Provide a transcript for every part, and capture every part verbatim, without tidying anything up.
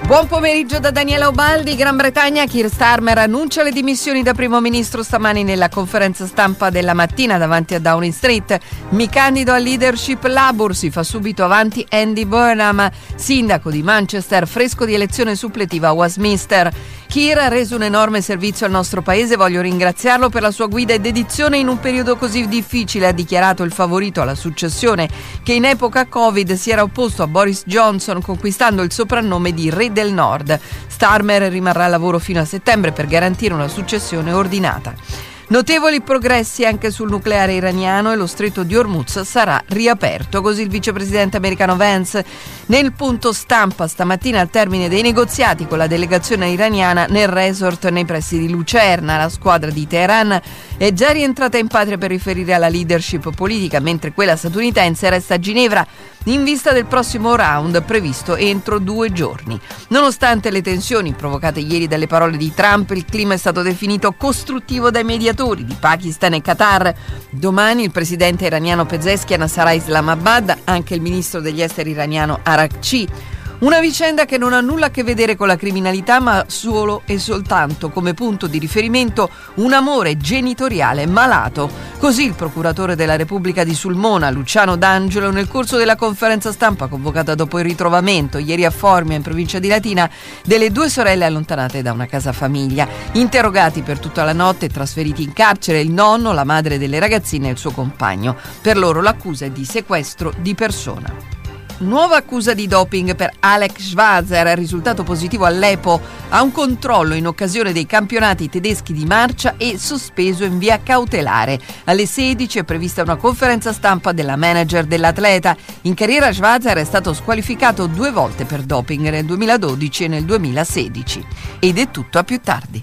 Buon pomeriggio da Daniela Ubaldi. Gran Bretagna, Keir Starmer annuncia le dimissioni da primo ministro stamani nella conferenza stampa della mattina davanti a Downing Street. Mi candido al leadership Labour, si fa subito avanti Andy Burnham, sindaco di Manchester, fresco di elezione suppletiva a Westminster. Keir ha reso un enorme servizio al nostro paese, voglio ringraziarlo per la sua guida e dedizione in un periodo così difficile, ha dichiarato il favorito alla successione, che in epoca Covid si era opposto a Boris Johnson, conquistando il soprannome di Re del Nord. Starmer rimarrà al lavoro fino a settembre per garantire una successione ordinata. Notevoli progressi anche sul nucleare iraniano e lo stretto di Hormuz sarà riaperto, così il vicepresidente americano Vance nel punto stampa stamattina al termine dei negoziati con la delegazione iraniana nel resort nei pressi di Lucerna. La squadra di Teheran è già rientrata in patria per riferire alla leadership politica, mentre quella statunitense resta a Ginevra in vista del prossimo round previsto entro due giorni. Nonostante le tensioni provocate ieri dalle parole di Trump, il clima è stato definito costruttivo dai mediatori di Pakistan e Qatar. Domani il presidente iraniano Pezeshkian sarà a Islamabad, anche il ministro degli esteri iraniano Araghchi. Una vicenda che non ha nulla a che vedere con la criminalità, ma solo e soltanto come punto di riferimento un amore genitoriale malato. Così il procuratore della Repubblica di Sulmona, Luciano D'Angelo, nel corso della conferenza stampa convocata dopo il ritrovamento ieri a Formia, in provincia di Latina, delle due sorelle allontanate da una casa famiglia. Interrogati per tutta la notte e trasferiti in carcere il nonno, la madre delle ragazzine e il suo compagno. Per loro l'accusa è di sequestro di persona. Nuova accusa di doping per Alex Schwarzer, risultato positivo all'E P O a un controllo in occasione dei campionati tedeschi di marcia e sospeso in via cautelare. Alle sedici è prevista una conferenza stampa della manager dell'atleta. In carriera Schwarzer è stato squalificato due volte per doping, nel duemiladodici e nel duemilasedici. Ed è tutto, a più tardi.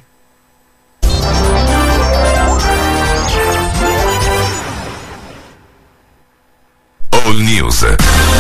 All News.